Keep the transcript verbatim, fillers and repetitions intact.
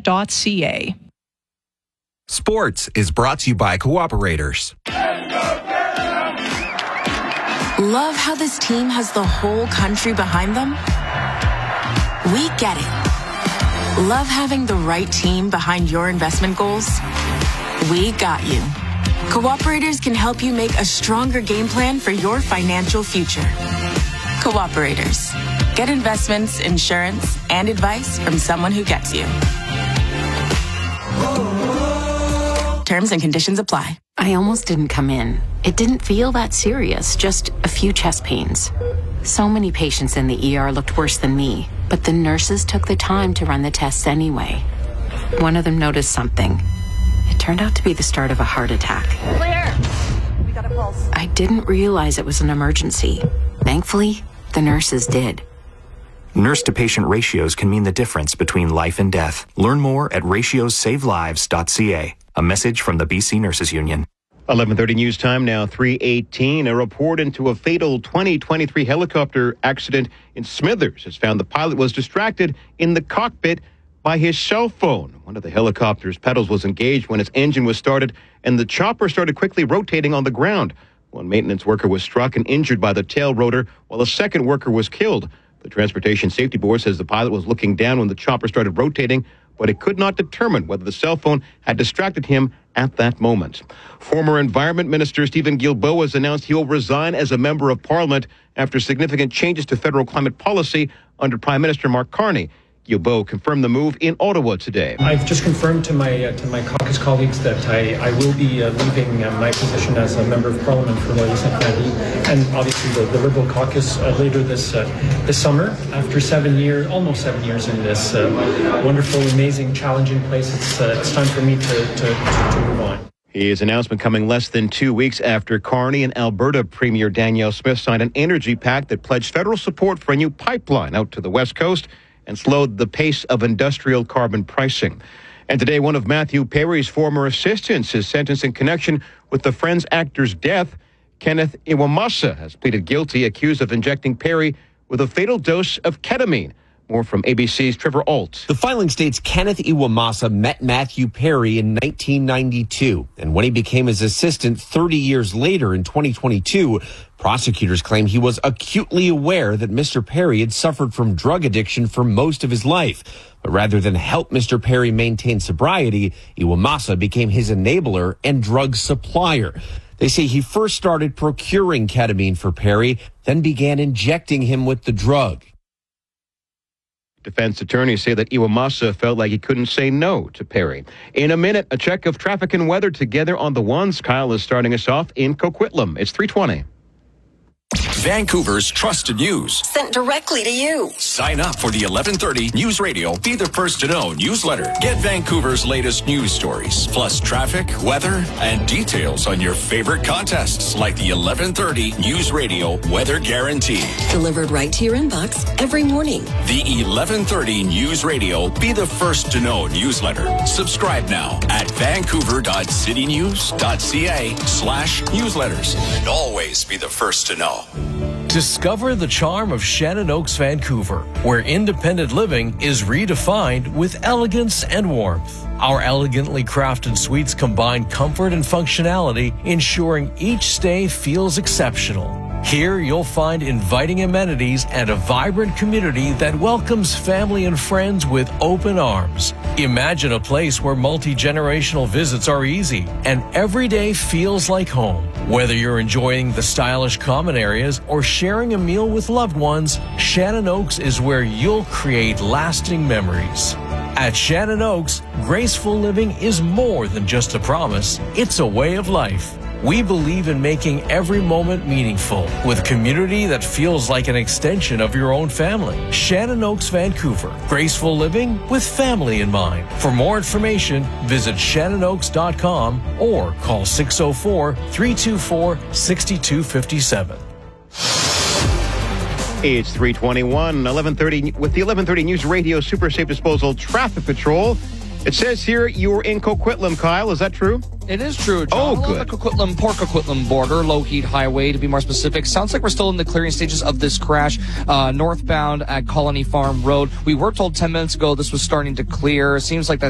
dot c a. Sports is brought to you by Cooperators. Love how this team has the whole country behind them? We get it. Love having the right team behind your investment goals? We got you. Cooperators can help you make a stronger game plan for your financial future. Cooperators. Get investments, insurance, and advice from someone who gets you. Terms and conditions apply. I almost didn't come in. It didn't feel that serious, just a few chest pains. So many patients in the E R looked worse than me, but the nurses took the time to run the tests anyway. One of them noticed something. It turned out to be the start of a heart attack. Claire, we got a pulse. I didn't realize it was an emergency. Thankfully, the nurses did. Nurse-to-patient ratios can mean the difference between life and death. Learn more at ratios save lives dot c a. A message from the B C Nurses Union. eleven thirty news time now, three eighteen. A report into a fatal twenty twenty-three helicopter accident in Smithers has found the pilot was distracted in the cockpit by his cell phone. One of the helicopter's pedals was engaged when its engine was started, and the chopper started quickly rotating on the ground. One maintenance worker was struck and injured by the tail rotor, while a second worker was killed. The Transportation Safety Board says the pilot was looking down when the chopper started rotating, but it could not determine whether the cell phone had distracted him at that moment. Former Environment Minister Stephen Guilbeault has announced he will resign as a member of Parliament after significant changes to federal climate policy under Prime Minister Mark Carney. Guilbeault confirmed the move in Ottawa today. I've just confirmed to my uh, to my caucus colleagues that I, I will be uh, leaving uh, my position as a member of Parliament for Loyal Saint Candy, and obviously the, the Liberal caucus uh, later this uh, this summer. After seven years, almost seven years in this uh, wonderful, amazing, challenging place, it's uh, it's time for me to to, to, to move on. His announcement coming less than two weeks after Carney and Alberta Premier Danielle Smith signed an energy pact that pledged federal support for a new pipeline out to the West Coast and slowed the pace of industrial carbon pricing. And today, one of Matthew Perry's former assistants is sentenced in connection with the Friends actor's death. Kenneth Iwamasa has pleaded guilty, accused of injecting Perry with a fatal dose of ketamine. More from A B C's Trevor Alt. The filing states Kenneth Iwamasa met Matthew Perry in nineteen ninety-two, and when he became his assistant thirty years later in twenty twenty-two, prosecutors claim he was acutely aware that Mister Perry had suffered from drug addiction for most of his life. But rather than help Mister Perry maintain sobriety, Iwamasa became his enabler and drug supplier. They say he first started procuring ketamine for Perry, then began injecting him with the drug. Defense attorneys say that Iwamasa felt like he couldn't say no to Perry. In a minute, a check of traffic and weather together on the ones. Kyle is starting us off in Coquitlam. It's three twenty. Vancouver's trusted news. Sent directly to you. Sign up for the eleven thirty News Radio Be the First to Know newsletter. Get Vancouver's latest news stories, plus traffic, weather, and details on your favorite contests like the eleven thirty News Radio Weather Guarantee. Delivered right to your inbox every morning. The eleven thirty News Radio Be the First to Know newsletter. Subscribe now at vancouver.citynews.ca slash newsletters. And always be the first to know. Discover the charm of Shannon Oaks, Vancouver, where independent living is redefined with elegance and warmth. Our elegantly crafted suites combine comfort and functionality, ensuring each stay feels exceptional. Here you'll find inviting amenities and a vibrant community that welcomes family and friends with open arms. Imagine a place where multi-generational visits are easy and every day feels like home. Whether you're enjoying the stylish common areas or sharing a meal with loved ones, Shannon Oaks is where you'll create lasting memories. At Shannon Oaks, graceful living is more than just a promise, it's a way of life. We believe in making every moment meaningful with a community that feels like an extension of your own family. Shannon Oaks, Vancouver. Graceful living with family in mind. For more information, visit shannon oaks dot com or call six oh four, three two four, six two five seven. It's three twenty-one, eleven thirty with the eleven thirty News Radio Super Safe Disposal Traffic Patrol. It says here you're in Coquitlam, Kyle. Is that true? It is true, John. Oh, Along good. the Coquitlam, Port Coquitlam border, Lougheed Highway, to be more specific. Sounds like we're still in the clearing stages of this crash, uh, northbound at Colony Farm Road. We were told ten minutes ago this was starting to clear. Seems like that